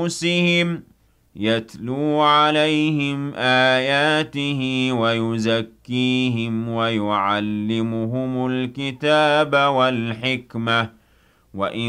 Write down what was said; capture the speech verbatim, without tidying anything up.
أنفسهم يتلو عليهم آياته ويزكيهم ويعلمهم الكتاب والحكمة وإن